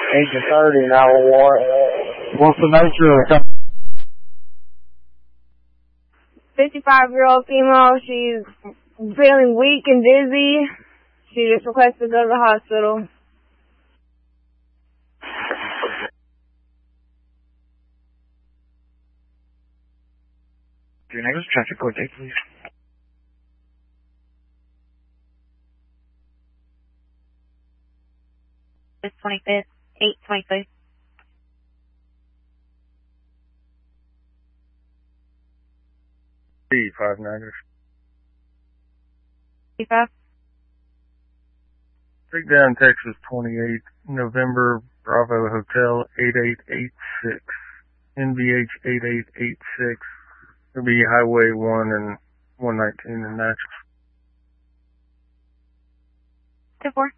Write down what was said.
Agent 30, 911. What's the nature of the 55-year-old female. She's feeling weak and dizzy. She just requested to go to the hospital. Your next traffic court date, please. It's 25th, 8/25. B5 negative. B5? Breakdown, Texas 28, November, Bravo Hotel 8886, NVH 8886. It'll be Highway 1 and 119 in Natchez. 2-4.